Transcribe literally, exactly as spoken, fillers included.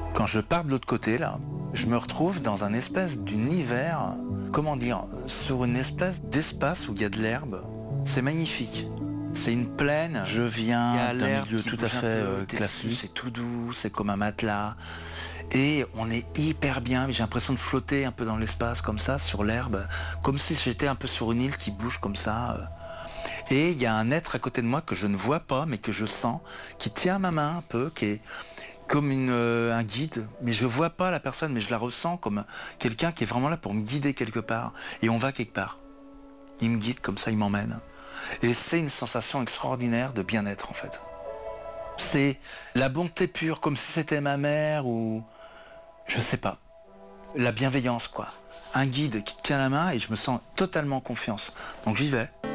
Quand je pars de l'autre côté, là, je me retrouve dans un espèce d'univers, comment dire, sur une espèce d'espace où il y a de l'herbe. C'est magnifique. C'est une plaine, je viens d'un milieu tout à fait euh, classique, c'est tout doux, c'est comme un matelas. Et on est hyper bien, j'ai l'impression de flotter un peu dans l'espace comme ça, sur l'herbe, comme si j'étais un peu sur une île qui bouge comme ça. Et il y a un être à côté de moi que je ne vois pas, mais que je sens, qui tient ma main un peu, qui est comme une, euh, un guide, mais je vois pas la personne, mais je la ressens comme quelqu'un qui est vraiment là pour me guider quelque part. Et on va quelque part. Il me guide comme ça, il m'emmène. Et c'est une sensation extraordinaire de bien-être en fait. C'est la bonté pure, comme si c'était ma mère ou... je sais pas. La bienveillance quoi. Un guide qui te tient la main et je me sens totalement en confiance. Donc j'y vais.